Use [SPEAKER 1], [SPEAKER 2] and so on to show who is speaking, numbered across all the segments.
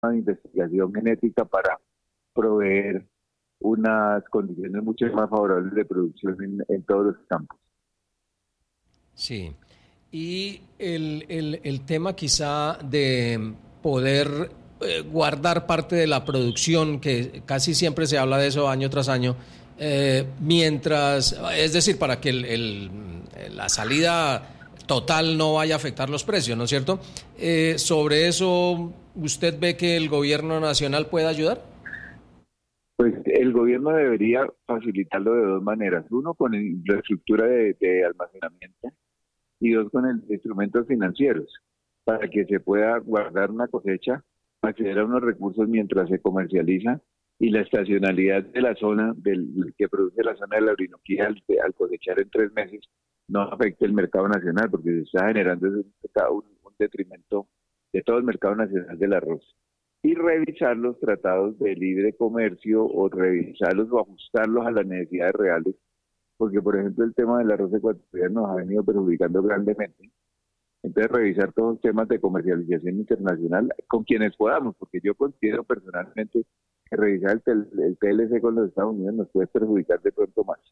[SPEAKER 1] de investigación genética para proveer unas condiciones mucho más favorables de producción en todos los campos.
[SPEAKER 2] Sí, y el tema quizá de poder guardar parte de la producción, que casi siempre se habla de eso año tras año, mientras, es decir, para que la salida total no vaya a afectar los precios, ¿no es cierto? Sobre eso, ¿usted ve que el gobierno nacional puede ayudar?
[SPEAKER 1] Pues el gobierno debería facilitarlo de dos maneras. Uno, con infraestructura de almacenamiento, y dos, con instrumentos financieros, para que se pueda guardar una cosecha, acceder a unos recursos mientras se comercializa, y la estacionalidad de la zona que produce la zona de la Orinoquía al cosechar en 3 meses no afecte el mercado nacional, porque se está generando un detrimento de todo el mercado nacional del arroz. Y revisar los tratados de libre comercio, o revisarlos o ajustarlos a las necesidades reales, porque por ejemplo el tema del arroz ecuatoriano nos ha venido perjudicando grandemente. Entonces revisar todos los temas de comercialización internacional con quienes podamos, porque yo considero personalmente que revisar el TLC con los Estados Unidos nos puede perjudicar de pronto más.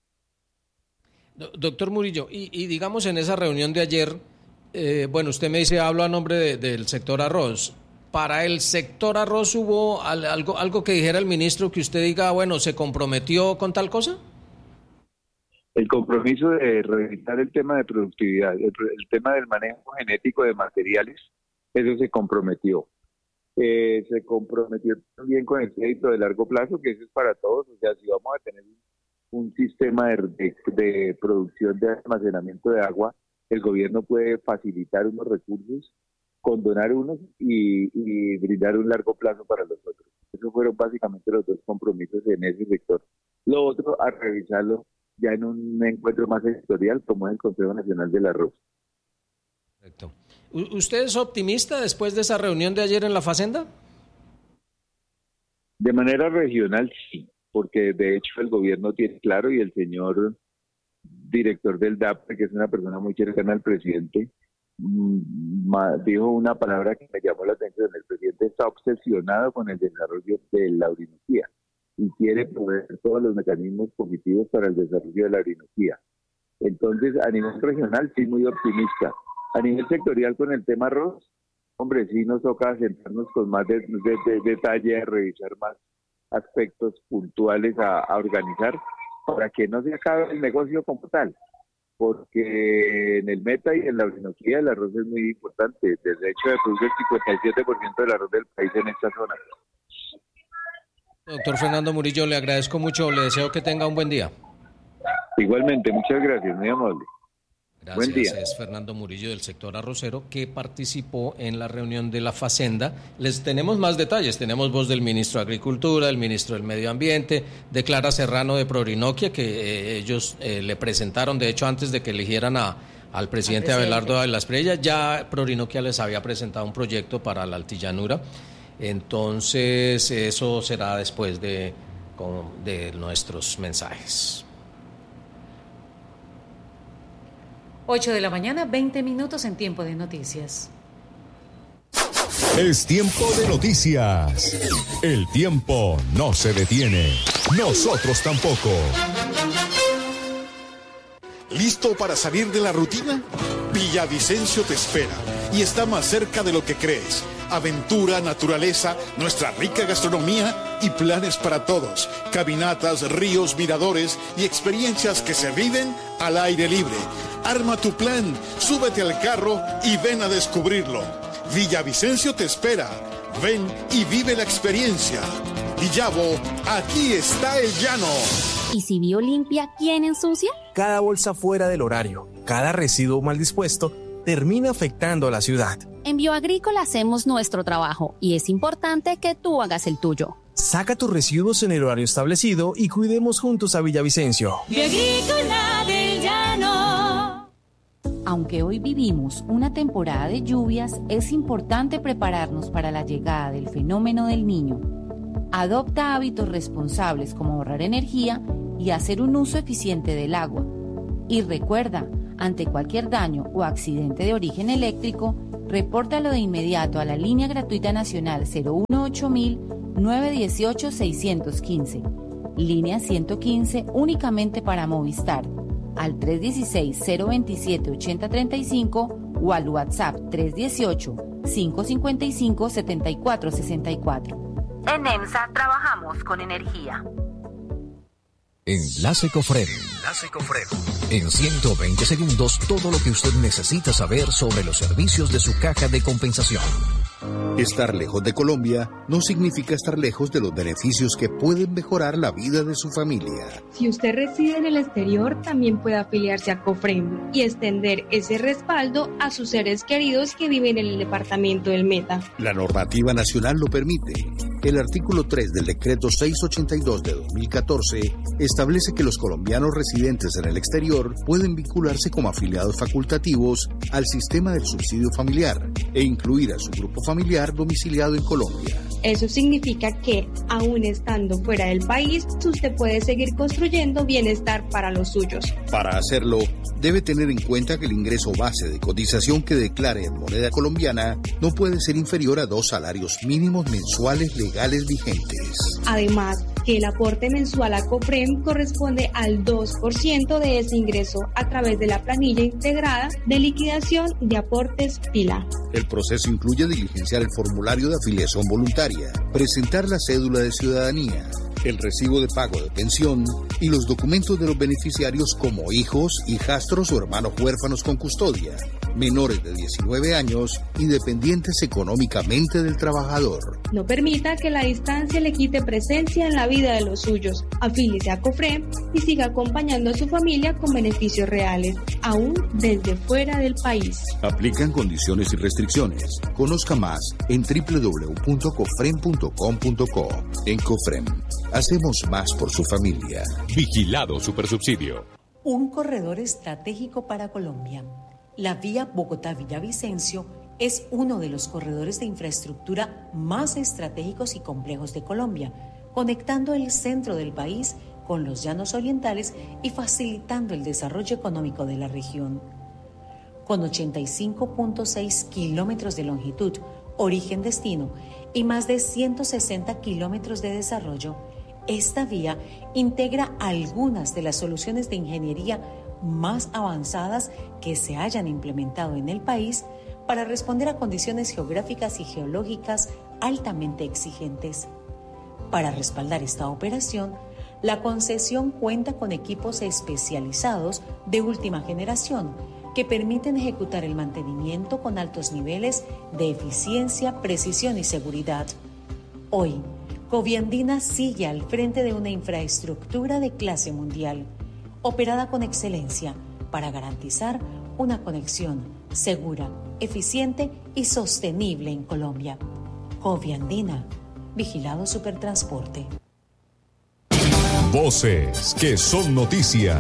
[SPEAKER 2] Doctor Murillo, y digamos en esa reunión de ayer, bueno, usted me dice, hablo a nombre del sector arroz. ¿Para el sector arroz hubo algo que dijera el ministro que usted diga, bueno, se comprometió con tal cosa?
[SPEAKER 1] El compromiso de revisar el tema de productividad, el tema del manejo genético de materiales, eso se comprometió. Se comprometió también con el crédito de largo plazo, que eso es para todos. O sea, si vamos a tener un sistema de producción de almacenamiento de agua, el gobierno puede facilitar unos recursos, condonar unos y brindar un largo plazo para los otros. Esos fueron básicamente los dos compromisos en ese sector. Lo otro, a revisarlo ya en un encuentro más sectorial, como es el Consejo Nacional del Arroz.
[SPEAKER 2] Correcto. ¿Usted es optimista después de esa reunión de ayer en la Facenda?
[SPEAKER 1] De manera regional, sí, porque de hecho el gobierno tiene claro, y el señor director del DAP, que es una persona muy cercana al presidente, dijo una palabra que me llamó la atención. El presidente está obsesionado con el desarrollo de la Orinoquía y quiere proveer todos los mecanismos positivos para el desarrollo de la Orinoquía. Entonces, a nivel regional, sí, muy optimista. A nivel sectorial, con el tema arroz, hombre, sí nos toca sentarnos con más detalle, a revisar más aspectos puntuales a organizar, para que no se acabe el negocio como tal, porque en el Meta y en la Orinoquía el arroz es muy importante. De hecho, produce el 57% del arroz del país en esta zona.
[SPEAKER 2] Doctor Fernando Murillo, le agradezco mucho, le deseo que tenga un buen día.
[SPEAKER 1] Igualmente, muchas gracias, muy amable.
[SPEAKER 2] Gracias.
[SPEAKER 1] Buen día.
[SPEAKER 2] Es Fernando Murillo del sector arrocero, que participó en la reunión de la Facenda. Les tenemos más detalles, tenemos voz del ministro de Agricultura, del ministro del Medio Ambiente, de Clara Serrano de Proorinoquia, que ellos le presentaron, de hecho antes de que eligieran al presidente Abelardo Ávila Espriella, ya Proorinoquia les había presentado un proyecto para la altillanura. Entonces eso será después de nuestros mensajes.
[SPEAKER 3] 8:20 a.m, en Tiempo de Noticias.
[SPEAKER 4] Es tiempo de noticias. El tiempo no se detiene. Nosotros tampoco.
[SPEAKER 5] ¿Listo para salir de la rutina? Villavicencio te espera y está más cerca de lo que crees. Aventura, naturaleza, nuestra rica gastronomía y planes para todos. Caminatas, ríos, miradores y experiencias que se viven al aire libre. Arma tu plan, súbete al carro y ven a descubrirlo. Villavicencio te espera. Ven y vive la experiencia. Villavo, aquí está el llano.
[SPEAKER 6] ¿Y si Biolimpia, quién ensucia?
[SPEAKER 7] Cada bolsa fuera del horario, cada residuo mal dispuesto termina afectando a la ciudad.
[SPEAKER 6] En Bioagrícola hacemos nuestro trabajo y es importante que tú hagas el tuyo.
[SPEAKER 7] Saca tus residuos en el horario establecido y cuidemos juntos a Villavicencio.
[SPEAKER 8] Bioagrícola del Llano.
[SPEAKER 9] Aunque hoy vivimos una temporada de lluvias, es importante prepararnos para la llegada del fenómeno del Niño. Adopta hábitos responsables como ahorrar energía y hacer un uso eficiente del agua. Y recuerda, ante cualquier daño o accidente de origen eléctrico, Repórtalo de inmediato a la línea gratuita nacional 018-918-615, línea 115 únicamente para Movistar, al 316-027-8035 o al WhatsApp 318-555-7464. En EMSA trabajamos con energía.
[SPEAKER 10] Enlace Cofrem. En 120 segundos, todo lo que usted necesita saber sobre los servicios de su caja de compensación.
[SPEAKER 11] Estar lejos de Colombia no significa estar lejos de los beneficios que pueden mejorar la vida de su familia.
[SPEAKER 12] Si usted reside en el exterior, también puede afiliarse a Cofrem y extender ese respaldo a sus seres queridos que viven en el departamento del Meta.
[SPEAKER 11] La normativa nacional lo permite. El artículo 3 del decreto 682 de 2014 establece que los colombianos residentes en el exterior pueden vincularse como afiliados facultativos al sistema del subsidio familiar e incluir a su grupo familiar domiciliado en Colombia.
[SPEAKER 12] Eso significa que, aún estando fuera del país, usted puede seguir construyendo bienestar para los suyos.
[SPEAKER 11] Para hacerlo, debe tener en cuenta que el ingreso base de cotización que declare en moneda colombiana no puede ser inferior a 2 salarios mínimos mensuales legales vigentes.
[SPEAKER 12] Además, que el aporte mensual a Cofrem corresponde al 2% de ese ingreso a través de la planilla integrada de liquidación de aportes PILA.
[SPEAKER 11] El proceso incluye diligenciar el formulario de afiliación voluntaria, presentar la cédula de ciudadanía, el recibo de pago de pensión y los documentos de los beneficiarios como hijos, hijastros o hermanos huérfanos con custodia, menores de 19 años y dependientes económicamente del trabajador.
[SPEAKER 12] No permita que la distancia le quite presencia en la vida de los suyos. Afíliese a Cofrem y siga acompañando a su familia con beneficios reales, aún desde fuera del país.
[SPEAKER 11] Aplican condiciones y restricciones. Conozca más en www.cofrem.com.co. En Cofrem, hacemos más por su familia.
[SPEAKER 4] Vigilado Supersubsidio.
[SPEAKER 13] Un corredor estratégico para Colombia. La vía Bogotá-Villavicencio es uno de los corredores de infraestructura más estratégicos y complejos de Colombia, conectando el centro del país con los llanos orientales y facilitando el desarrollo económico de la región. Con 85.6 kilómetros de longitud, origen-destino y más de 160 kilómetros de desarrollo, esta vía integra algunas de las soluciones de ingeniería más avanzadas que se hayan implementado en el país para responder a condiciones geográficas y geológicas altamente exigentes. Para respaldar esta operación, la concesión cuenta con equipos especializados de última generación que permiten ejecutar el mantenimiento con altos niveles de eficiencia, precisión y seguridad. Hoy, Coviandina sigue al frente de una infraestructura de clase mundial, operada con excelencia para garantizar una conexión segura, eficiente y sostenible en Colombia. Coviandina, Vigilado Supertransporte.
[SPEAKER 4] Voces que son noticia.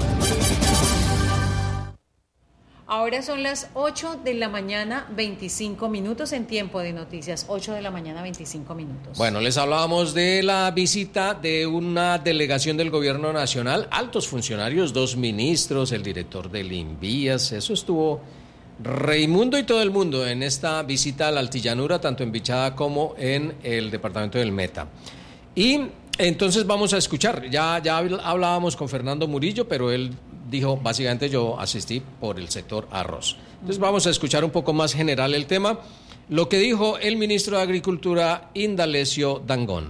[SPEAKER 3] Ahora son las 8 de la mañana, 25 minutos en tiempo de noticias. 8 de la mañana, 25 minutos.
[SPEAKER 2] Bueno, les hablábamos de la visita de una delegación del Gobierno Nacional, altos funcionarios, 2 ministros, el director del Invías. Eso estuvo Raimundo y todo el mundo en esta visita a la Altillanura, tanto en Bichada como en el departamento del Meta. Y entonces vamos a escuchar, ya hablábamos con Fernando Murillo, pero él dijo, básicamente yo asistí por el sector arroz. Entonces vamos a escuchar un poco más general el tema, lo que dijo el ministro de Agricultura, Indalecio Dangond.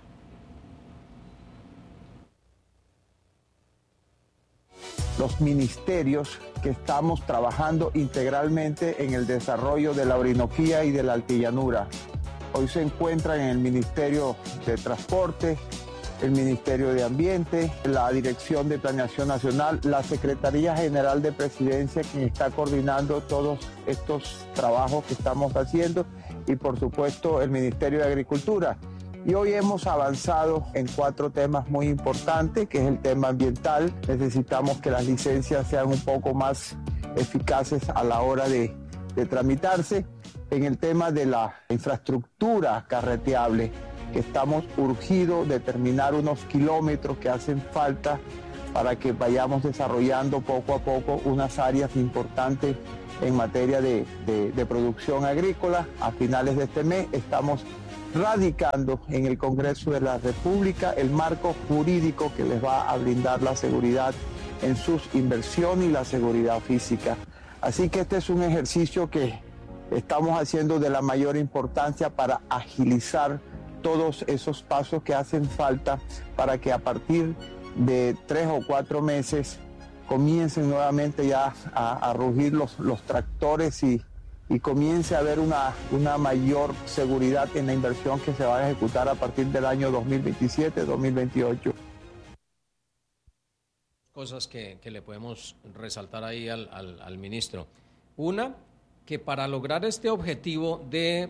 [SPEAKER 14] Los ministerios que estamos trabajando integralmente en el desarrollo de la Orinoquía y de la Altillanura. Hoy se encuentran en el Ministerio de Transporte, el Ministerio de Ambiente, la Dirección de Planeación Nacional, la Secretaría General de Presidencia, quien está coordinando todos estos trabajos que estamos haciendo, y por supuesto el Ministerio de Agricultura. Y hoy hemos avanzado en 4 temas muy importantes, que es el tema ambiental. Necesitamos que las licencias sean un poco más eficaces a la hora de tramitarse. En el tema de la infraestructura carreteable, que estamos urgidos de terminar unos kilómetros que hacen falta para que vayamos desarrollando poco a poco unas áreas importantes en materia de producción agrícola. A finales de este mes estamos radicando en el Congreso de la República el marco jurídico que les va a brindar la seguridad en sus inversiones y la seguridad física. Así que este es un ejercicio que estamos haciendo de la mayor importancia para agilizar todos esos pasos que hacen falta para que a partir de 3 o 4 meses comiencen nuevamente ya a rugir los tractores y comience a haber una mayor seguridad en la inversión que se va a ejecutar a partir del año 2027-2028.
[SPEAKER 2] Cosas que le podemos resaltar ahí al ministro. Una, que para lograr este objetivo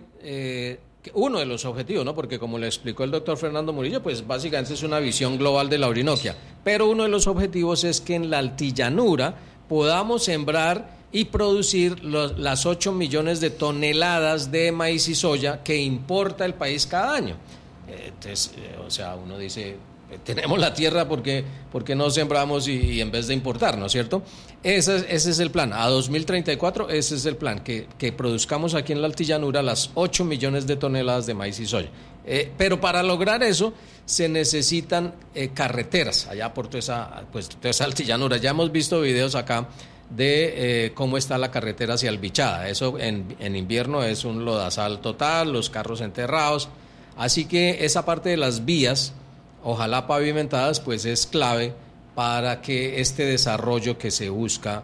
[SPEAKER 2] uno de los objetivos, ¿no? Porque como le explicó el doctor Fernando Murillo, pues básicamente es una visión global de la Orinoquia, pero uno de los objetivos es que en la altillanura podamos sembrar y producir las 8 millones de toneladas de maíz y soya que importa el país cada año. Entonces, uno dice, tenemos la tierra, ¿por qué no sembramos y en vez de importar, ¿no es cierto? Ese es el plan. A 2034 ese es el plan, que produzcamos aquí en la altillanura las 8 millones de toneladas de maíz y soya. Pero para lograr eso se necesitan carreteras allá por toda esa altillanura. Ya hemos visto videos acá de cómo está la carretera hacia Albichada. Eso en invierno es un lodazal total, los carros enterrados. Así que esa parte de las vías, ojalá pavimentadas, pues es clave para que este desarrollo que se busca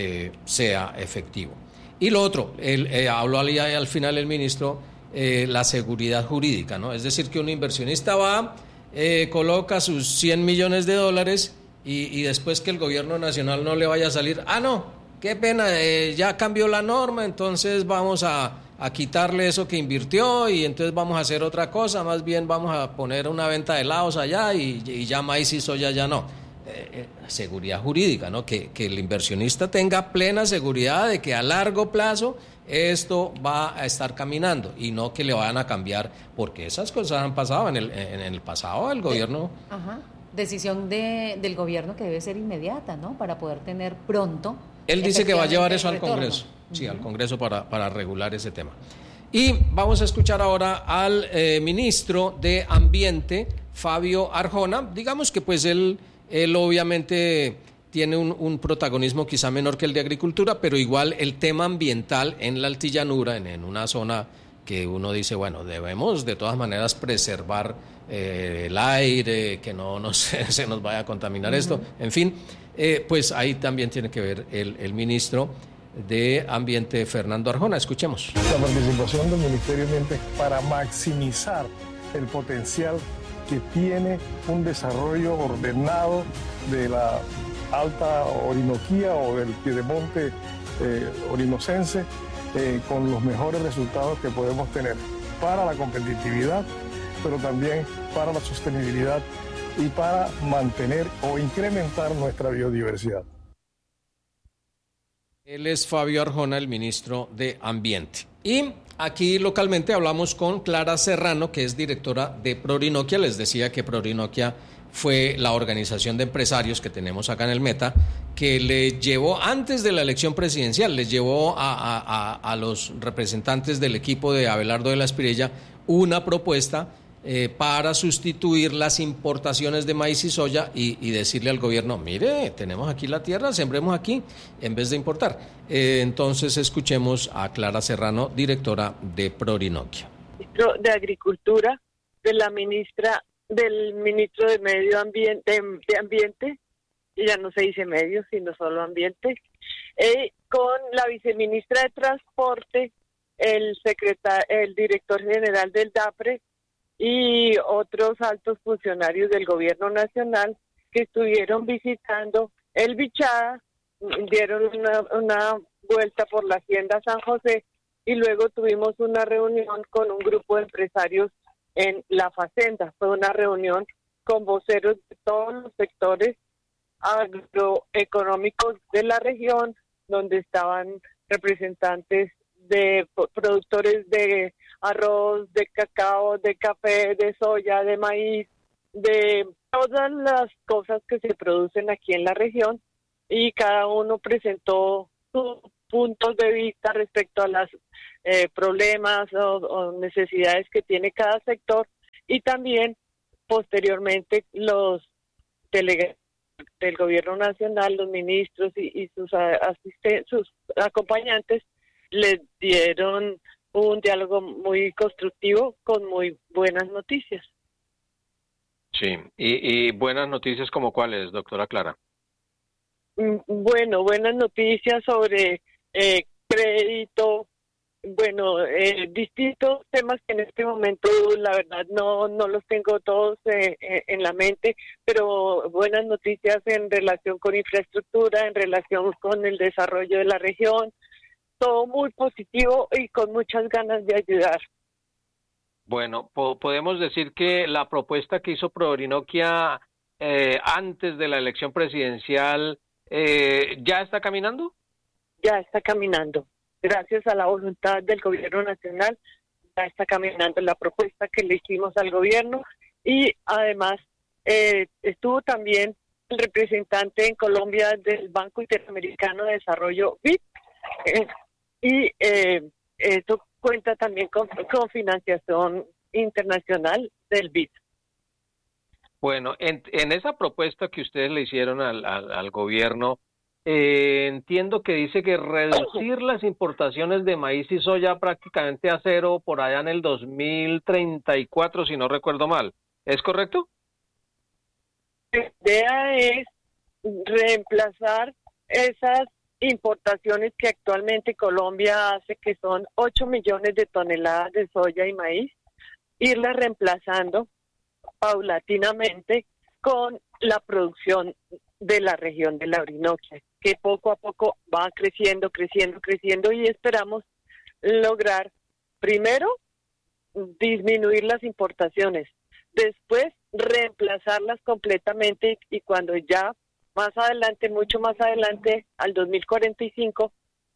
[SPEAKER 2] sea efectivo. Y lo otro, habló al final el ministro, la seguridad jurídica, ¿no? Es decir, que un inversionista va, coloca sus 100 millones de dólares y después que el gobierno nacional no le vaya a salir, no, qué pena, ya cambió la norma, entonces vamos a quitarle eso que invirtió y entonces vamos a hacer otra cosa, más bien vamos a poner una venta de helados allá y ya maíz y soya ya no. Seguridad jurídica, ¿no? Que el inversionista tenga plena seguridad de que a largo plazo esto va a estar caminando y no que le vayan a cambiar, porque esas cosas han pasado en el pasado el gobierno.
[SPEAKER 3] Decisión del gobierno que debe ser inmediata, ¿no? Para poder tener pronto.
[SPEAKER 2] Él dice que va a llevar eso al Congreso, sí, al Congreso para regular ese tema. Y vamos a escuchar ahora al ministro de Ambiente, Fabio Arjona. Digamos que pues él obviamente tiene un protagonismo quizá menor que el de Agricultura, pero igual el tema ambiental en la altillanura, en una zona que uno dice, bueno, debemos de todas maneras preservar el aire, que no se nos vaya a contaminar esto, en fin, pues ahí también tiene que ver el ministro de Ambiente, Fernando Arjona. Escuchemos.
[SPEAKER 15] La participación del Ministerio de Ambiente es para maximizar el potencial que tiene un desarrollo ordenado de la Alta Orinoquía o del Piedemonte orinocense, con los mejores resultados que podemos tener para la competitividad, pero también para la sostenibilidad y para mantener o incrementar nuestra biodiversidad.
[SPEAKER 2] Él es Fabio Arjona, el ministro de Ambiente. Y aquí localmente hablamos con Clara Serrano, que es directora de Prorinoquia. Les decía que Prorinoquia fue la organización de empresarios que tenemos acá en el Meta, que le llevó, antes de la elección presidencial, les llevó a los representantes del equipo de Abelardo de la Espirella una propuesta para sustituir las importaciones de maíz y soya y decirle al gobierno, mire, tenemos aquí la tierra, sembremos aquí en vez de importar. Entonces escuchemos a Clara Serrano, directora de Prorinoquia.
[SPEAKER 16] De Agricultura, de la ministra, del ministro de Medio Ambiente, de Ambiente, y ya no se dice medio, sino solo ambiente, con la viceministra de Transporte, el director general del DAPRE y otros altos funcionarios del gobierno nacional que estuvieron visitando el Bichada, dieron una vuelta por la Hacienda San José y luego tuvimos una reunión con un grupo de empresarios en la Facenda. Fue una reunión con voceros de todos los sectores agroeconómicos de la región, donde estaban representantes de productores de arroz, de cacao, de café, de soya, de maíz, de todas las cosas que se producen aquí en la región y cada uno presentó sus puntos de vista respecto a los problemas o necesidades que tiene cada sector, y también posteriormente los delegados del gobierno nacional, los ministros y sus acompañantes les dieron un diálogo muy constructivo con muy buenas noticias.
[SPEAKER 2] Sí, y buenas noticias como cuáles, doctora Clara.
[SPEAKER 16] Bueno, buenas noticias sobre crédito, distintos temas que en este momento la verdad no los tengo todos en la mente, pero buenas noticias en relación con infraestructura, en relación con el desarrollo de la región, todo muy positivo y con muchas ganas de ayudar.
[SPEAKER 2] Bueno, podemos decir que la propuesta que hizo ProOrinoquia antes de la elección presidencial ¿ya está caminando?
[SPEAKER 16] Ya está caminando. Gracias a la voluntad del gobierno nacional, ya está caminando la propuesta que le hicimos al gobierno, y además estuvo también el representante en Colombia del Banco Interamericano de Desarrollo, BID, y esto cuenta también con financiación internacional del BID.
[SPEAKER 2] Bueno, en esa propuesta que ustedes le hicieron al gobierno, entiendo que dice que reducir las importaciones de maíz y soya prácticamente a cero por allá en el 2034, si no recuerdo mal. ¿Es correcto?
[SPEAKER 16] La idea es reemplazar esas importaciones que actualmente Colombia hace, que son 8 millones de toneladas de soya y maíz, irlas reemplazando paulatinamente con la producción de la región de la Orinoquia, que poco a poco va creciendo, y esperamos lograr primero disminuir las importaciones, después reemplazarlas completamente, y cuando ya más adelante, mucho más adelante, al 2045,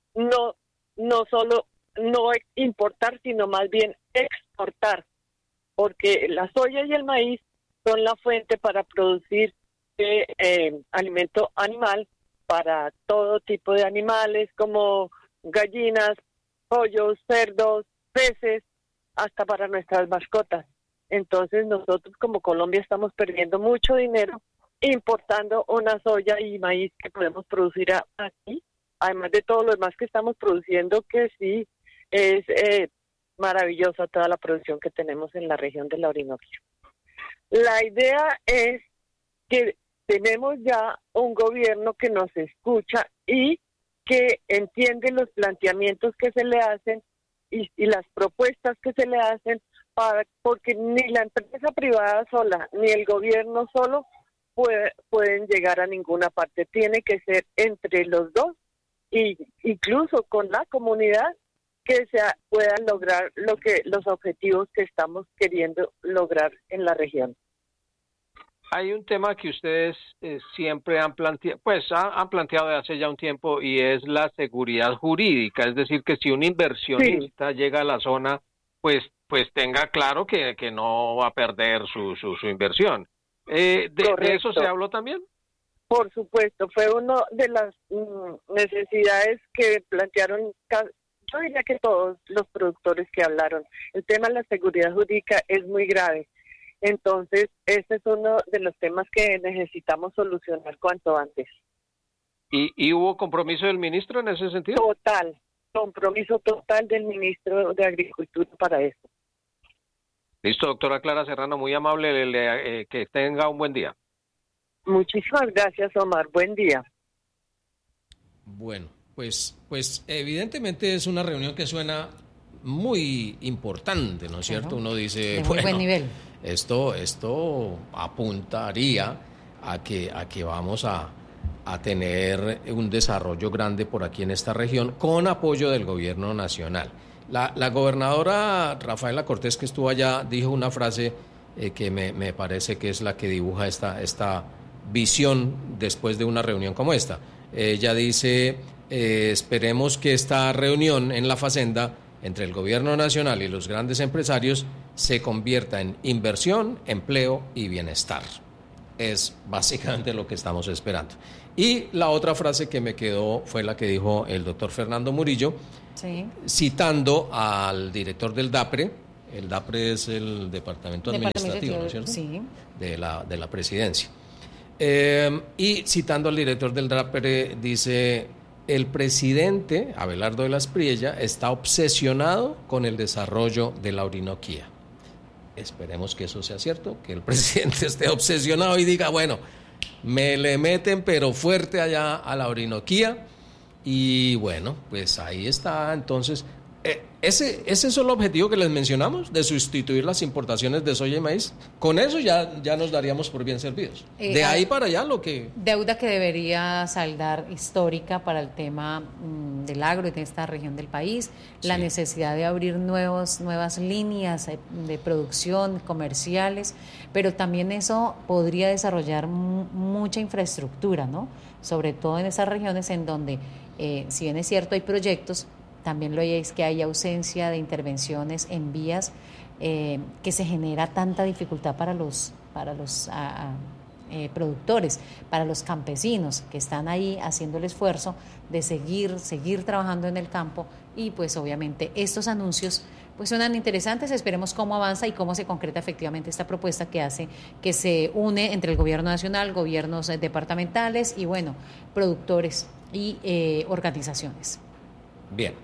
[SPEAKER 16] no solo no importar, sino más bien exportar, porque la soya y el maíz son la fuente para producir alimento animal para todo tipo de animales, como gallinas, pollos, cerdos, peces, hasta para nuestras mascotas. Entonces nosotros como Colombia estamos perdiendo mucho dinero importando una soya y maíz que podemos producir aquí, además de todo lo demás que estamos produciendo, que sí es maravillosa toda la producción que tenemos en la región de la Orinoquia. La idea es que tenemos ya un gobierno que nos escucha y que entiende los planteamientos que se le hacen y las propuestas que se le hacen, porque ni la empresa privada sola ni el gobierno solo pueden llegar a ninguna parte. Tiene que ser entre los dos, y incluso con la comunidad, que se puedan lograr los objetivos que estamos queriendo lograr en la región.
[SPEAKER 2] Hay un tema que ustedes siempre han planteado, han planteado de hace ya un tiempo, y es la seguridad jurídica. Es decir, que si un inversionista llega a la zona, pues tenga claro que no va a perder su inversión. ¿De eso se habló también?
[SPEAKER 16] Por supuesto, fue una de las necesidades que plantearon, yo diría que todos los productores que hablaron. El tema de la seguridad jurídica es muy grave. Entonces, este es uno de los temas que necesitamos solucionar cuanto antes.
[SPEAKER 2] ¿Y hubo compromiso del ministro en ese sentido?
[SPEAKER 16] Total, compromiso total del ministro de Agricultura para eso.
[SPEAKER 2] Listo, doctora Clara Serrano, muy amable, que tenga un buen día.
[SPEAKER 16] Muchísimas gracias, Omar, buen día.
[SPEAKER 2] Bueno, pues evidentemente es una reunión que suena muy importante, ¿no es cierto? Uno dice,
[SPEAKER 3] de muy buen nivel.
[SPEAKER 2] Esto apuntaría a que vamos a tener un desarrollo grande por aquí en esta región con apoyo del gobierno nacional. La gobernadora Rafaela Cortés, que estuvo allá, dijo una frase que me parece que es la que dibuja esta visión después de una reunión como esta. Ella dice, esperemos que esta reunión en la Facenda entre el gobierno nacional y los grandes empresarios se convierta en inversión, empleo y bienestar. Es básicamente lo que estamos esperando. Y la otra frase que me quedó fue la que dijo el doctor Fernando Murillo, sí, citando al director del DAPRE. El DAPRE es el Departamento Administrativo, ¿no es cierto? Sí. De la Presidencia. Y citando al director del DAPRE, dice: el presidente Abelardo de la Espriella está obsesionado con el desarrollo de la Orinoquía. Esperemos que eso sea cierto, que el presidente esté obsesionado y diga, bueno, me le meten pero fuerte allá a la Orinoquía. Y bueno, pues ahí está. Entonces, ese es el objetivo que les mencionamos, de sustituir las importaciones de soya y maíz. Con eso ya nos daríamos por bien servidos. De ahí para allá lo que...
[SPEAKER 3] Deuda que debería saldar histórica para el tema del agro en esta región del país, sí, la necesidad de abrir nuevas líneas de producción comerciales, pero también eso podría desarrollar mucha infraestructura, ¿no? Sobre todo en esas regiones en donde, si bien es cierto, hay proyectos, también lo es que hay ausencia de intervenciones en vías, que se genera tanta dificultad para los productores, para los campesinos que están ahí haciendo el esfuerzo de seguir trabajando en el campo. Y pues obviamente estos anuncios pues suenan interesantes. Esperemos cómo avanza y cómo se concreta efectivamente esta propuesta que se une entre el gobierno nacional, gobiernos departamentales y bueno, productores y organizaciones.
[SPEAKER 2] Bien,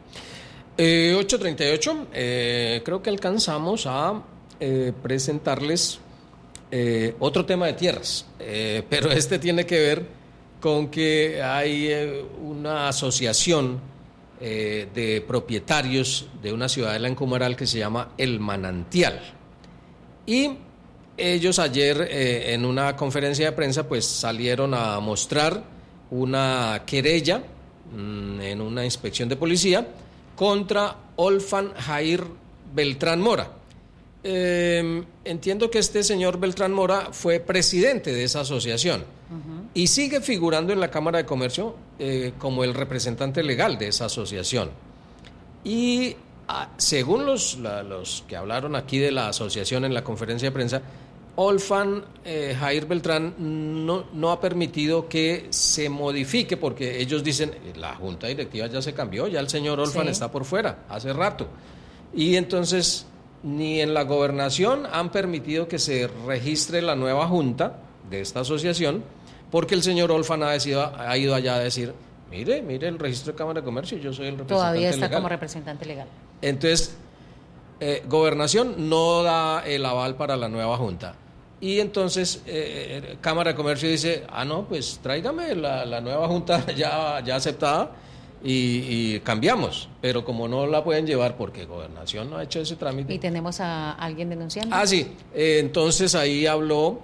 [SPEAKER 2] 8:38, creo que alcanzamos a presentarles otro tema de tierras, pero este tiene que ver con que hay una asociación de propietarios de una ciudadela en Cumaral que se llama El Manantial, y ellos ayer en una conferencia de prensa pues salieron a mostrar una querella en una inspección de policía contra Olfan Jair Beltrán Mora. Entiendo que este señor Beltrán Mora fue presidente de esa asociación y sigue figurando en la Cámara de Comercio como el representante legal de esa asociación. Y según los que hablaron aquí de la asociación en la conferencia de prensa, Olfan Jair Beltrán no ha permitido que se modifique, porque ellos dicen, la junta directiva ya se cambió, ya el señor Olfan está por fuera, hace rato. Y entonces, ni en la gobernación han permitido que se registre la nueva junta de esta asociación, porque el señor Olfan ha ido allá a decir, mire el registro de Cámara de Comercio, yo soy el representante legal.
[SPEAKER 3] Todavía está como representante legal.
[SPEAKER 2] Entonces, gobernación no da el aval para la nueva junta. Y entonces Cámara de Comercio dice, no, pues tráigame la nueva junta ya aceptada y cambiamos. Pero como no la pueden llevar porque Gobernación no ha hecho ese trámite.
[SPEAKER 3] ¿Y tenemos a alguien denunciando?
[SPEAKER 2] Sí. Entonces ahí habló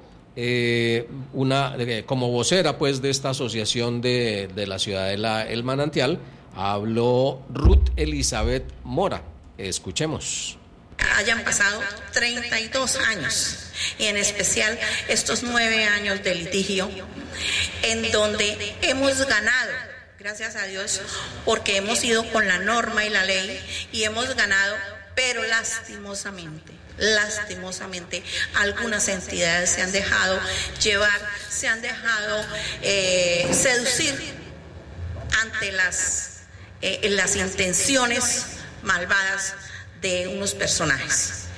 [SPEAKER 2] como vocera pues de esta asociación de la ciudadela El Manantial, habló Ruth Elizabeth Mora. Escuchemos.
[SPEAKER 17] Hayan pasado 32 años, y en especial estos 9 años de litigio, en donde hemos ganado, gracias a Dios, porque hemos ido con la norma y la ley, y hemos ganado, pero lastimosamente, algunas entidades se han dejado llevar, se han dejado seducir ante las intenciones malvadas de unos personajes.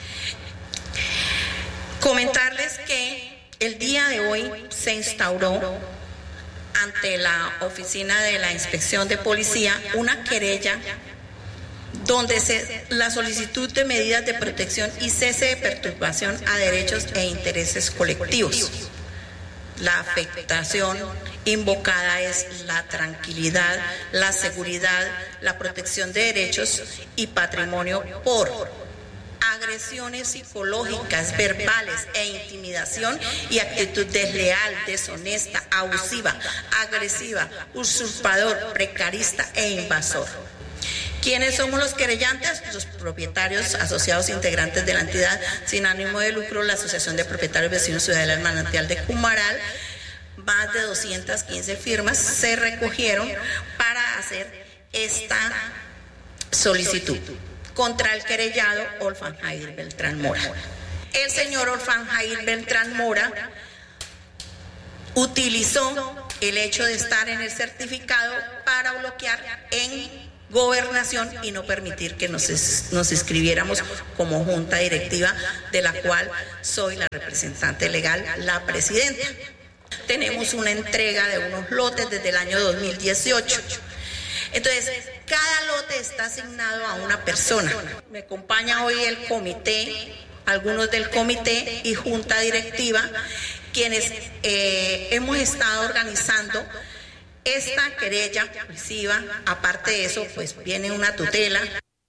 [SPEAKER 17] Comentarles que el día de hoy se instauró ante la oficina de la Inspección de Policía una querella donde la solicitud de medidas de protección y cese de perturbación a derechos e intereses colectivos. La afectación invocada es la tranquilidad, la seguridad, la protección de derechos y patrimonio por agresiones psicológicas, verbales e intimidación y actitud desleal, deshonesta, abusiva, agresiva, usurpador, precarista e invasor. ¿Quiénes somos los querellantes? Los propietarios asociados integrantes de la entidad sin ánimo de lucro, la Asociación de Propietarios Vecinos Ciudadela del Manantial de Cumaral. Más de 215 firmas se recogieron para hacer esta solicitud. contra el querellado Olfan Jair Beltrán Mora. El señor Olfan Jair Beltrán Mora utilizó el hecho de estar en el certificado para bloquear en Gobernación y no permitir que nos inscribiéramos como junta directiva, de la cual soy la representante legal, la presidenta. Tenemos una entrega de unos lotes desde el año 2018. Entonces, cada lote está asignado a una persona. Me acompaña hoy el comité, algunos del comité y junta directiva, quienes hemos estado organizando esta querella expresiva. Aparte de eso, pues viene una tutela.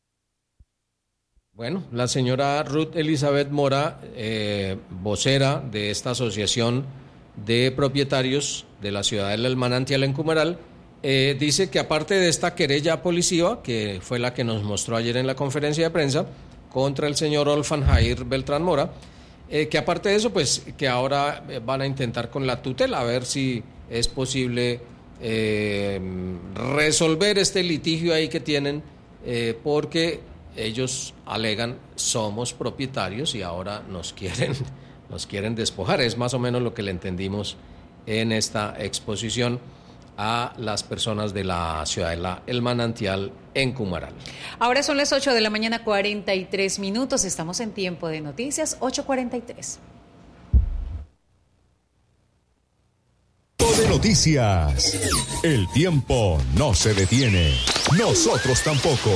[SPEAKER 2] Bueno, la señora Ruth Elizabeth Mora, vocera de esta asociación de propietarios de la ciudad del Manantial en Cumaral, dice que aparte de esta querella policiva, que fue la que nos mostró ayer en la conferencia de prensa, contra el señor Olfan Jair Beltrán Mora, que aparte de eso, pues que ahora van a intentar con la tutela a ver si es posible resolver este litigio ahí que tienen, porque ellos alegan somos propietarios y ahora nos quieren despojar. Es más o menos lo que le entendimos en esta exposición a las personas de la ciudad El Manantial en Cumaral.
[SPEAKER 3] Ahora son las 8 de la mañana, 43 minutos. Estamos en tiempo de noticias, 8:43.
[SPEAKER 4] De noticias. El tiempo no se detiene. Nosotros tampoco.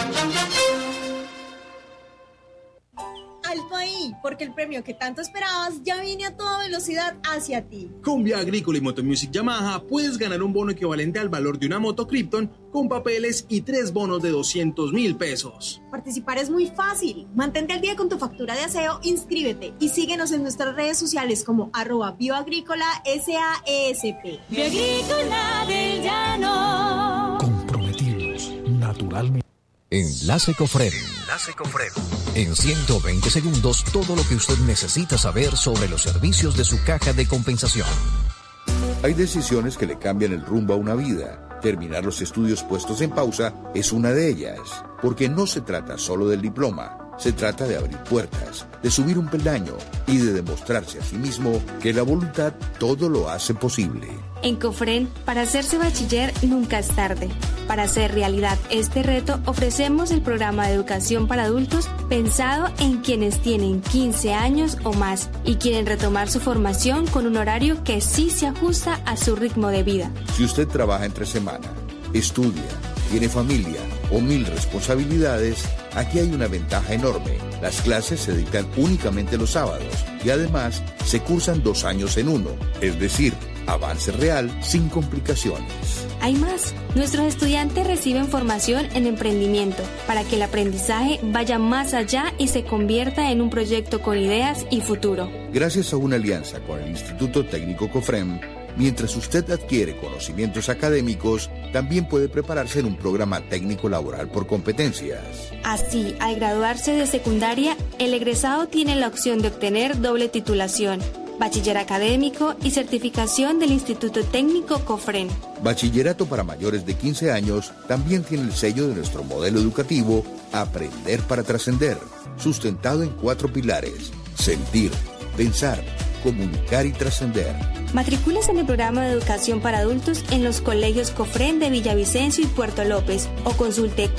[SPEAKER 18] Alto ahí, porque el premio que tanto esperabas ya viene a toda velocidad hacia ti.
[SPEAKER 19] Con Vía Agrícola y Motomusic Yamaha puedes ganar un bono equivalente al valor de una moto Krypton con papeles y 3 bonos de 200,000 pesos.
[SPEAKER 18] Participar es muy fácil. Mantente al día con tu factura de aseo, inscríbete y síguenos en nuestras redes sociales como @bioagrícola SAESP.
[SPEAKER 8] Bioagrícola del Llano.
[SPEAKER 10] Comprometidos naturalmente. Enlace Cofrem. En 120 segundos, todo lo que usted necesita saber sobre los servicios de su caja de compensación.
[SPEAKER 11] Hay decisiones que le cambian el rumbo a una vida. Terminar los estudios puestos en pausa es una de ellas, porque no se trata solo del diploma. Se trata de abrir puertas, de subir un peldaño y de demostrarse a sí mismo que la voluntad todo lo hace posible.
[SPEAKER 20] En Cofren, para hacerse bachiller nunca es tarde. Para hacer realidad este reto, ofrecemos el programa de educación para adultos pensado en quienes tienen 15 años o más y quieren retomar su formación con un horario que sí se ajusta a su ritmo de vida.
[SPEAKER 11] Si usted trabaja entre semana, estudia, tiene familia o 1000 responsabilidades, aquí hay una ventaja enorme. Las clases se dictan únicamente los sábados y además se cursan 2 años en uno, es decir, avance real sin complicaciones.
[SPEAKER 20] Hay más. Nuestros estudiantes reciben formación en emprendimiento para que el aprendizaje vaya más allá y se convierta en un proyecto con ideas y futuro.
[SPEAKER 11] Gracias a una alianza con el Instituto Técnico Cofrem, mientras usted adquiere conocimientos académicos, también puede prepararse en un programa técnico laboral por competencias.
[SPEAKER 20] Así, al graduarse de secundaria, el egresado tiene la opción de obtener doble titulación, bachiller académico y certificación del Instituto Técnico Cofrem.
[SPEAKER 11] Bachillerato para mayores de 15 años también tiene el sello de nuestro modelo educativo Aprender para Trascender, sustentado en 4 pilares: sentir, pensar, comunicar y trascender.
[SPEAKER 20] Matricúlese en el programa de educación para adultos en los colegios Cofrem de Villavicencio y Puerto López o consulte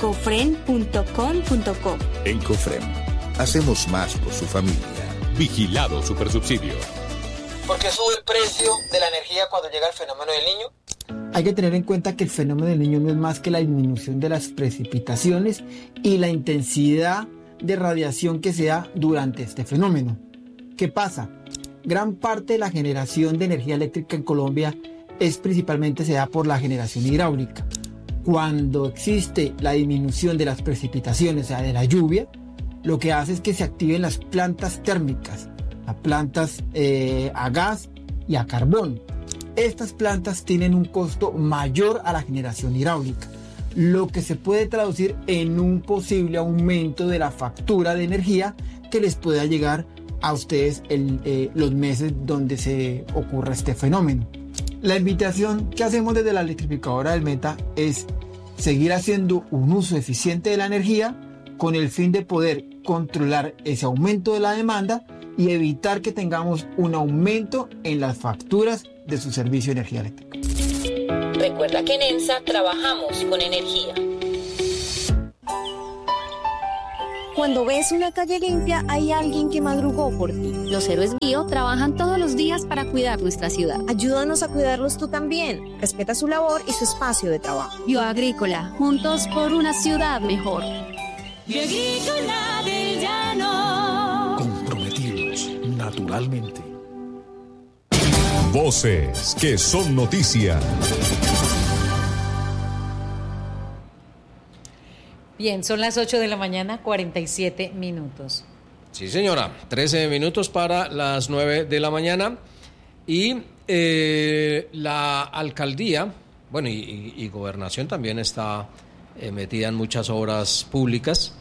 [SPEAKER 20] cofrem.com.co.
[SPEAKER 11] En Cofrem, hacemos más por su familia.
[SPEAKER 4] Vigilado Supersubsidio.
[SPEAKER 21] ¿Por qué sube el precio de la energía cuando llega el fenómeno del Niño?
[SPEAKER 22] Hay que tener en cuenta que el fenómeno del Niño no es más que la disminución de las precipitaciones y la intensidad de radiación que se da durante este fenómeno. ¿Qué pasa? Gran parte de la generación de energía eléctrica en Colombia principalmente se da por la generación hidráulica. Cuando existe la disminución de las precipitaciones, o sea, de la lluvia, lo que hace es que se activen las plantas térmicas, las plantas a gas y a carbón. Estas plantas tienen un costo mayor a la generación hidráulica, lo que se puede traducir en un posible aumento de la factura de energía que les pueda llegar a ustedes los meses donde se ocurra este fenómeno. La invitación que hacemos desde la electrificadora del Meta es seguir haciendo un uso eficiente de la energía, con el fin de poder controlar ese aumento de la demanda y evitar que tengamos un aumento en las facturas de su servicio de energía eléctrica.
[SPEAKER 1] Recuerda que en ENSA trabajamos con energía.
[SPEAKER 5] Cuando ves una calle limpia, hay alguien que madrugó por ti.
[SPEAKER 6] Los héroes bio trabajan todos los días para cuidar nuestra ciudad.
[SPEAKER 5] Ayúdanos a cuidarlos tú también. Respeta su labor y su espacio de trabajo.
[SPEAKER 6] Bioagrícola, juntos por una ciudad mejor.
[SPEAKER 8] Bioagrícola del Llano.
[SPEAKER 4] Comprometidos naturalmente. Voces que son noticia.
[SPEAKER 3] Bien, son las 8 de la mañana, 47 minutos.
[SPEAKER 2] Sí, señora, 13 minutos para las 9 de la mañana. Y la alcaldía, bueno, y gobernación también está metida en muchas obras públicas,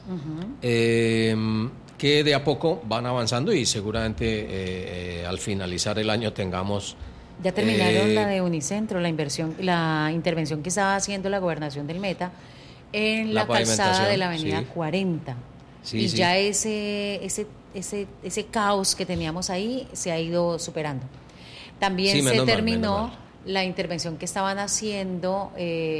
[SPEAKER 2] que de a poco van avanzando y seguramente al finalizar el año tengamos...
[SPEAKER 3] Ya terminaron la de Unicentro, la intervención que estaba haciendo la gobernación del Meta en la calzada de la avenida 40.
[SPEAKER 2] Sí,
[SPEAKER 3] y
[SPEAKER 2] sí.
[SPEAKER 3] ya ese caos que teníamos ahí se ha ido superando. También se terminó la intervención que estaban haciendo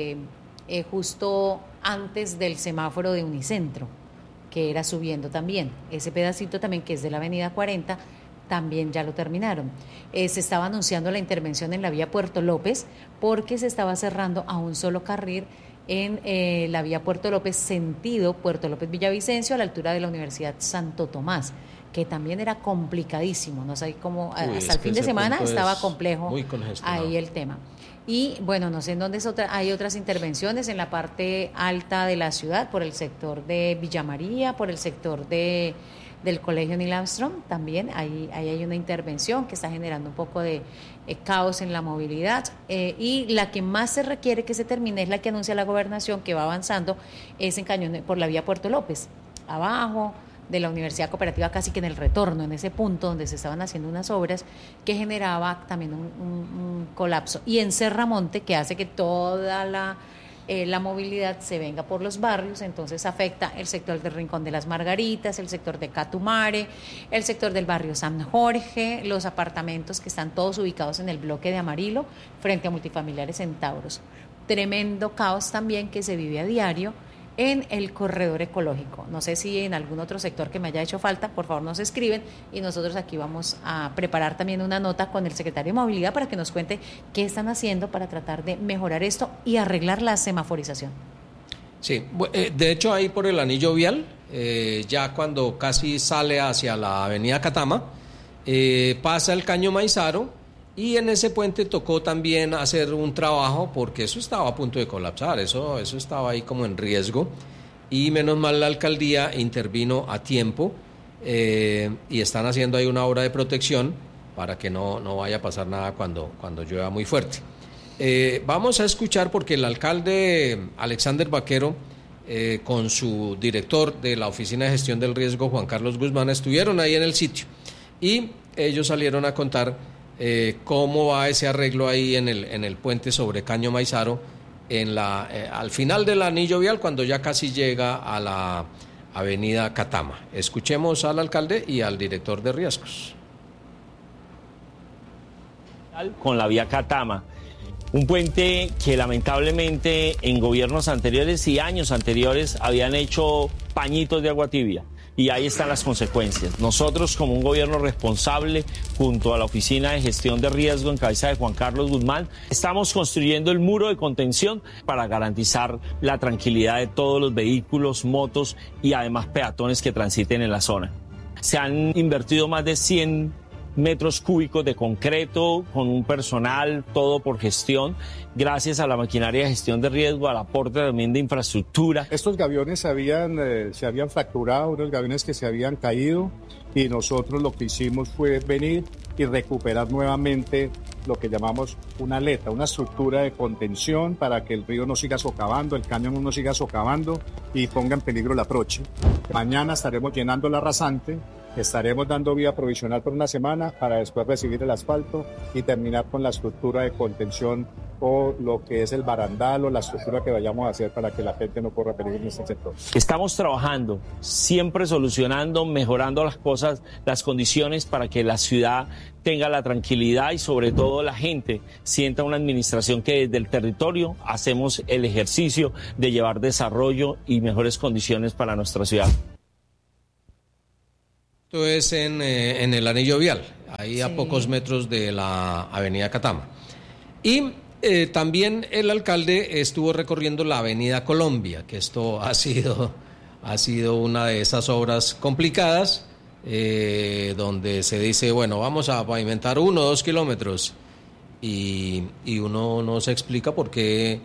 [SPEAKER 3] justo antes del semáforo de Unicentro, que era subiendo también. Ese pedacito también, que es de la avenida 40, también ya lo terminaron. Se estaba anunciando la intervención en la vía Puerto López porque se estaba cerrando a un solo carril en la vía Puerto López, sentido Puerto López-Villavicencio, a la altura de la Universidad Santo Tomás, que también era complicadísimo, no sé cómo, hasta el fin de semana estaba complejo ahí el tema. Y bueno, no sé en dónde hay otras intervenciones en la parte alta de la ciudad, por el sector de Villa María, por el sector del Colegio Neil Armstrong, también ahí hay una intervención que está generando un poco de caos en la movilidad, y la que más se requiere que se termine es la que anuncia la gobernación, que va avanzando, es en Cañón, por la vía Puerto López, abajo de la Universidad Cooperativa, casi que en el retorno, en ese punto donde se estaban haciendo unas obras que generaba también un colapso, y en Serramonte, que hace que toda la movilidad se venga por los barrios, entonces afecta el sector del Rincón de las Margaritas, el sector de Catumare, el sector del barrio San Jorge, los apartamentos que están todos ubicados en el bloque de Amarillo, frente a Multifamiliares Centauros. Tremendo caos también que se vive a diario en el corredor ecológico. No sé si en algún otro sector que me haya hecho falta, por favor nos escriben, y nosotros aquí vamos a preparar también una nota con el secretario de Movilidad para que nos cuente qué están haciendo para tratar de mejorar esto y arreglar la semaforización.
[SPEAKER 2] Sí, de hecho ahí por el anillo vial, ya cuando casi sale hacia la avenida Catama, pasa el Caño Maizaro, y en ese puente tocó también hacer un trabajo porque eso estaba a punto de colapsar, eso estaba ahí como en riesgo, y menos mal la alcaldía intervino a tiempo, y están haciendo ahí una obra de protección para que no vaya a pasar nada cuando llueva muy fuerte. Vamos a escuchar, porque el alcalde Alexander Vaquero con su director de la Oficina de Gestión del Riesgo, Juan Carlos Guzmán, estuvieron ahí en el sitio y ellos salieron a contar cómo va ese arreglo ahí en el puente sobre Caño Maizaro, al final del anillo vial, cuando ya casi llega a la avenida Catama. Escuchemos al alcalde y al director de riesgos.
[SPEAKER 23] Con la vía Catama, un puente que lamentablemente en gobiernos anteriores y años anteriores habían hecho pañitos de agua tibia. Y ahí están las consecuencias. Nosotros, como un gobierno responsable, junto a la Oficina de Gestión de Riesgo en cabeza de Juan Carlos Guzmán, estamos construyendo el muro de contención para garantizar la tranquilidad de todos los vehículos, motos y además peatones que transiten en la zona. Se han invertido más de 100 metros cúbicos de concreto con un personal, todo por gestión, gracias a la maquinaria de gestión de riesgo, al aporte también de infraestructura.
[SPEAKER 24] Estos gaviones se habían fracturado, unos gaviones que se habían caído, y nosotros lo que hicimos fue venir y recuperar nuevamente lo que llamamos una aleta, una estructura de contención para que el río no siga socavando, el cañón no siga socavando y ponga en peligro el aproche. Mañana estaremos llenando la rasante, estaremos dando vía provisional por una semana para después recibir el asfalto y terminar con la estructura de contención o lo que es el barandal o la estructura que vayamos a hacer para que la gente no corra peligro en este sector.
[SPEAKER 23] Estamos trabajando, siempre solucionando, mejorando las cosas, las condiciones para que la ciudad tenga la tranquilidad y sobre todo la gente sienta una administración que desde el territorio hacemos el ejercicio de llevar desarrollo y mejores condiciones para nuestra ciudad.
[SPEAKER 2] Esto es en el anillo vial, ahí a pocos metros de la avenida Catama. Y también el alcalde estuvo recorriendo la avenida Colombia, que esto ha sido una de esas obras complicadas, donde se dice, bueno, vamos a pavimentar 1 o 2 kilómetros, y uno no se explica por qué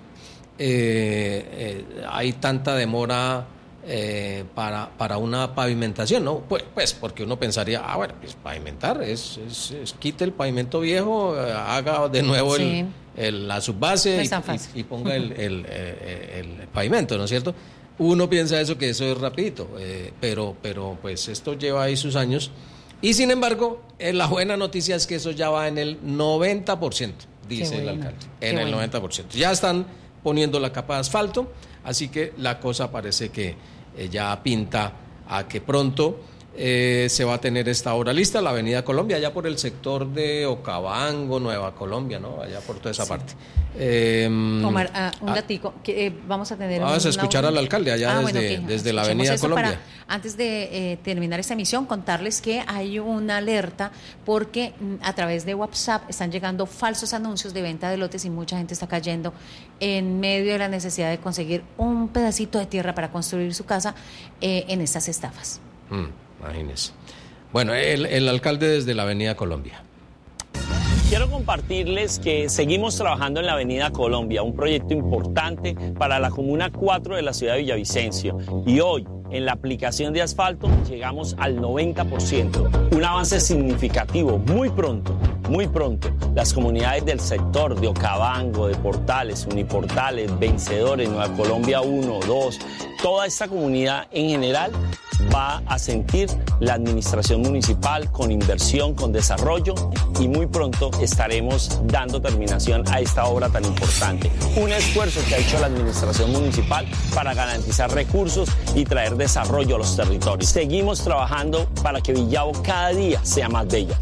[SPEAKER 2] hay tanta demora para una pavimentación, ¿no? Pues porque uno pensaría, bueno, pues pavimentar es quite el pavimento viejo, haga de nuevo la subbase y ponga el pavimento, ¿no es cierto? Uno piensa que eso es rapidito, pero pues esto lleva ahí sus años, y sin embargo la buena noticia es que eso ya va en el 90%, dice el alcalde, en el 90%. Ya están poniendo la capa de asfalto, así que la cosa parece que ya pinta a que pronto se va a tener esta obra lista, la avenida Colombia, allá por el sector de Okavango, Nueva Colombia, ¿no? Allá por toda esa parte.
[SPEAKER 3] Omar, un ratico, vamos a tener...
[SPEAKER 2] Vamos a escuchar al alcalde allá desde la avenida Colombia.
[SPEAKER 3] Antes de terminar esta emisión, contarles que hay una alerta porque a través de WhatsApp están llegando falsos anuncios de venta de lotes y mucha gente está cayendo en medio de la necesidad de conseguir un pedacito de tierra para construir su casa en estas estafas.
[SPEAKER 2] Imagínense. Bueno, el alcalde desde la avenida Colombia.
[SPEAKER 23] Quiero compartirles que seguimos trabajando en la avenida Colombia, un proyecto importante para la Comuna 4 de la ciudad de Villavicencio. Y hoy, en la aplicación de asfalto, llegamos al 90%. Un avance significativo. Muy pronto, las comunidades del sector de Okavango, de Portales, Uniportales, Vencedores, Nueva Colombia 1, 2, toda esta comunidad en general va a sentir la administración municipal con inversión, con desarrollo, y muy pronto estaremos dando terminación a esta obra tan importante. Un esfuerzo que ha hecho la administración municipal para garantizar recursos y traer desarrollo a los territorios. Seguimos trabajando para que Villavo cada día sea más bella.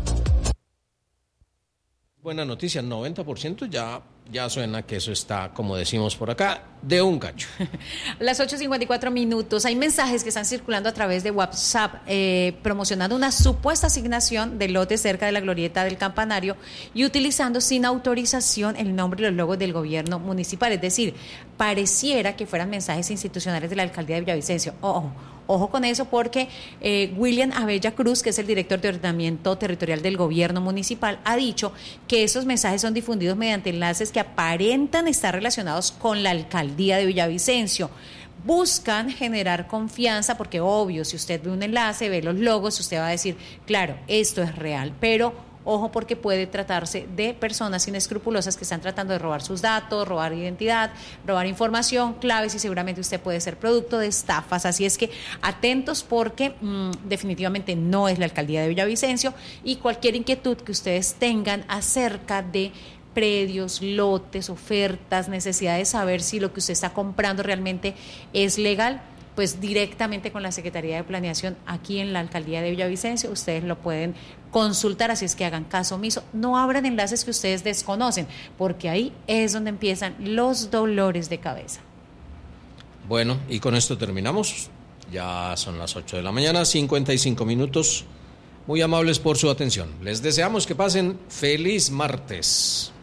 [SPEAKER 2] Buena noticia, 90% ya suena que eso está, como decimos por acá, de un cacho.
[SPEAKER 3] Las 8:54. Hay mensajes que están circulando a través de WhatsApp promocionando una supuesta asignación de lotes cerca de la glorieta del Campanario y utilizando sin autorización el nombre y los logos del gobierno municipal. Es decir, pareciera que fueran mensajes institucionales de la alcaldía de Villavicencio. Ojo con eso, porque William Abella Cruz, que es el director de ordenamiento territorial del gobierno municipal, ha dicho que esos mensajes son difundidos mediante enlaces que aparentan estar relacionados con la alcaldía de Villavicencio. Buscan generar confianza porque, obvio, si usted ve un enlace, ve los logos, usted va a decir, claro, esto es real, pero ojo, porque puede tratarse de personas inescrupulosas que están tratando de robar sus datos, robar identidad, robar información, claves, y seguramente usted puede ser producto de estafas. Así es que atentos, porque definitivamente no es la alcaldía de Villavicencio, y cualquier inquietud que ustedes tengan acerca de predios, lotes, ofertas, necesidad de saber si lo que usted está comprando realmente es legal, pues directamente con la Secretaría de Planeación aquí en la Alcaldía de Villavicencio, ustedes lo pueden consultar, así es que hagan caso omiso, no abran enlaces que ustedes desconocen, porque ahí es donde empiezan los dolores de cabeza.
[SPEAKER 2] Bueno, y con esto terminamos, ya son las 8 de la mañana, 55 minutos, muy amables por su atención, les deseamos que pasen feliz martes.